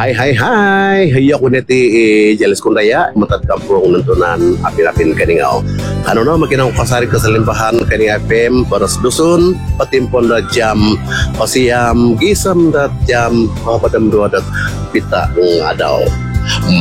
Hai, hiya ko niti Jalis Kundaya, matad kampung nuntunan apin-apin kaningaw. Ano na, makinang kasari ka sa limpahan kaning FM, paras dusun, patimpon da jam, pasiyam, gisam da jam, papadam dua da pita ng adaw.